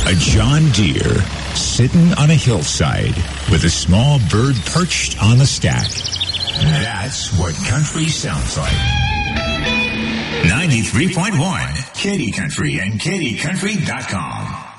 A John Deere sitting on a hillside with a small bird perched on the stack. That's what country sounds like. 93.1 Katy Country and KatyCountry.com.